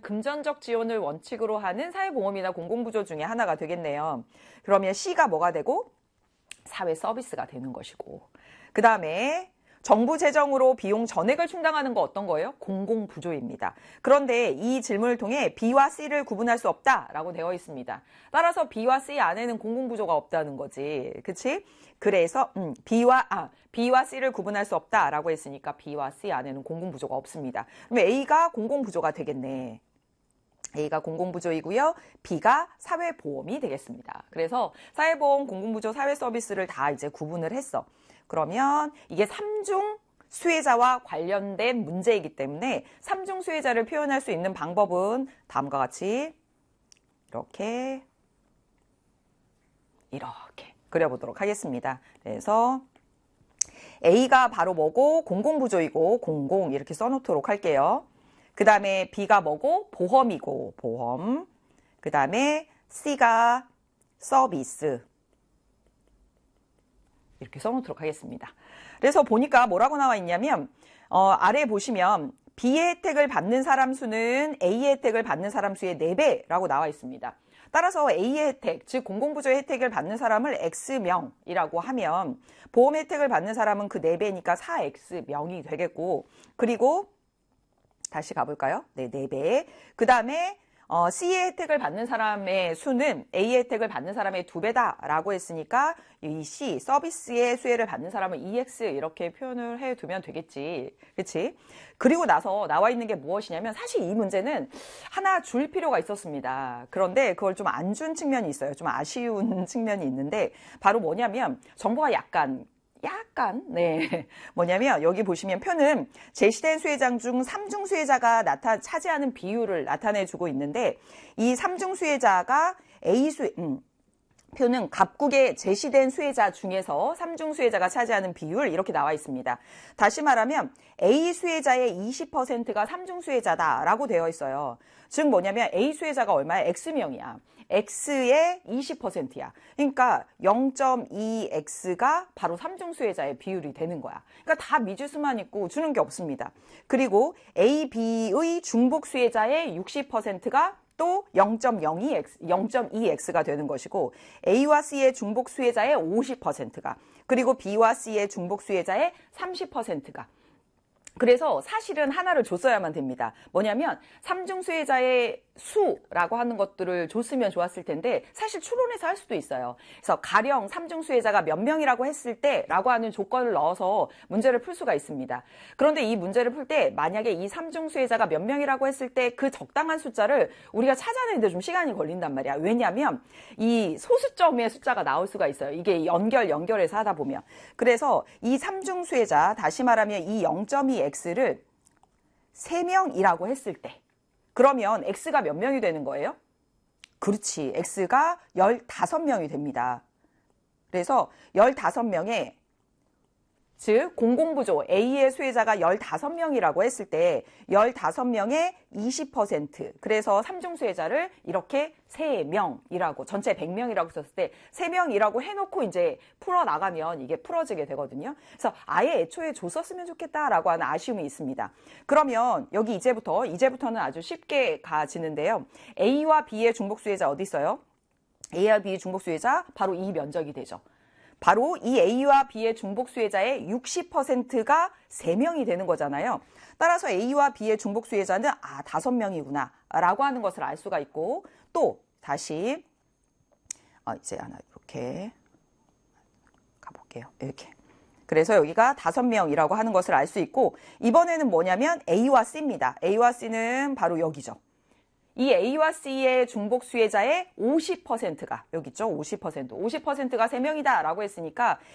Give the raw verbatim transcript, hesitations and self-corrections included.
금전적 지원을 원칙으로 하는 사회보험이나 공공부조 중에 하나가 되겠네요. 그러면 C가 뭐가 되고? 사회 서비스가 되는 것이고. 그 다음에 정부 재정으로 비용 전액을 충당하는 거 어떤 거예요? 공공부조입니다. 그런데 이 질문을 통해 B와 C를 구분할 수 없다라고 되어 있습니다. 따라서 B와 C 안에는 공공부조가 없다는 거지. 그치? 그래서 음, B와 아, B와 C를 구분할 수 없다라고 했으니까 B와 C 안에는 공공부조가 없습니다. 그럼 A가 공공부조가 되겠네. A가 공공부조이고요. B가 사회보험이 되겠습니다. 그래서 사회보험, 공공부조, 사회서비스를 다 이제 구분을 했어. 그러면 이게 삼중 수혜자와 관련된 문제이기 때문에 삼중 수혜자를 표현할 수 있는 방법은 다음과 같이 이렇게 이렇게 그려보도록 하겠습니다. 그래서 A가 바로 뭐고? 공공부조이고 공공 이렇게 써놓도록 할게요. 그 다음에 B가 뭐고? 보험이고 보험. 그 다음에 C가 서비스. 이렇게 써놓도록 하겠습니다. 그래서 보니까 뭐라고 나와 있냐면 어, 아래 보시면 B의 혜택을 받는 사람 수는 A의 혜택을 받는 사람 수의 네 배라고 나와 있습니다. 따라서 A의 혜택, 즉 공공부조의 혜택을 받는 사람을 X명이라고 하면 보험 혜택을 받는 사람은 그 네 배니까 사 엑스명이 되겠고, 그리고 다시 가볼까요? 네, 네 배. 그 다음에 어, C의 혜택을 받는 사람의 수는 A의 혜택을 받는 사람의 두 배다라고 했으니까 이 C, 서비스의 수혜를 받는 사람은 이 엑스 이렇게 표현을 해두면 되겠지. 그치? 그리고 나서 나와 있는 게 무엇이냐면 사실 이 문제는 하나 줄 필요가 있었습니다. 그런데 그걸 좀 안 준 측면이 있어요. 좀 아쉬운 측면이 있는데 바로 뭐냐면 정보가 약간 약간 네 뭐냐면 여기 보시면 표는 제시된 수혜자 중 삼중 수혜자가 나타 차지하는 비율을 나타내주고 있는데 이 삼중 수혜자가 A 수 음, 표는 각국의 제시된 수혜자 중에서 삼중 수혜자가 차지하는 비율 이렇게 나와 있습니다. 다시 말하면 A 수혜자의 이십 퍼센트가 삼중 수혜자다라고 되어 있어요. 즉 뭐냐면 A 수혜자가 얼마야? X명이야. X의 이십 퍼센트야. 그러니까 영 점 이 엑스가 바로 삼중 수혜자의 비율이 되는 거야. 그러니까 다 미지수만 있고 주는 게 없습니다. 그리고 A, B의 중복 수혜자의 육십 퍼센트가 또 영 점 영이 엑스, 영 점 이 엑스가 되는 것이고 A와 C의 중복 수혜자의 오십 퍼센트가 그리고 B와 C의 중복 수혜자의 삼십 퍼센트가 그래서 사실은 하나를 줬어야만 됩니다. 뭐냐면 삼중 수혜자의 수라고 하는 것들을 줬으면 좋았을 텐데 사실 추론해서 할 수도 있어요. 그래서 가령 삼중 수혜자가 몇 명이라고 했을 때라고 하는 조건을 넣어서 문제를 풀 수가 있습니다. 그런데 이 문제를 풀 때 만약에 이 삼중 수혜자가 몇 명이라고 했을 때 그 적당한 숫자를 우리가 찾아내는데 좀 시간이 걸린단 말이야. 왜냐하면 이 소수점의 숫자가 나올 수가 있어요. 이게 연결 연결해서 하다 보면. 그래서 이 삼중 수혜자 다시 말하면 이 영 점 이 X를 세 명이라고 했을 때 그러면 X가 몇 명이 되는 거예요? 그렇지. X가 열다섯 명이 됩니다. 그래서 열다섯 명에 즉 공공부조 A의 수혜자가 열다섯 명이라고 했을 때 열다섯 명의 이십 퍼센트 그래서 삼중 수혜자를 이렇게 세 명이라고 전체 백 명이라고 썼을 때 세 명이라고 해놓고 이제 풀어나가면 이게 풀어지게 되거든요. 그래서 아예 애초에 줬었으면 좋겠다라고 하는 아쉬움이 있습니다. 그러면 여기 이제부터 이제부터는 아주 쉽게 가지는데요. A와 B의 중복 수혜자 어디 있어요? A와 B의 중복 수혜자 바로 이 면적이 되죠. 바로 이 A와 B의 중복 수혜자의 육십 퍼센트가 세 명이 되는 거잖아요. 따라서 A와 B의 중복 수혜자는 아, 다섯 명이구나 라고 하는 것을 알 수가 있고 또 다시 어, 이제 하나 이렇게 가볼게요. 이렇게. 그래서 여기가 다섯 명이라고 하는 것을 알 수 있고 이번에는 뭐냐면 A와 C입니다. A와 C는 바로 여기죠. 이 A와 C의 중복 수혜자의 오십 퍼센트가 여기 있죠. 오십 퍼센트. 오십 퍼센트가 세 명이다 라고 했으니까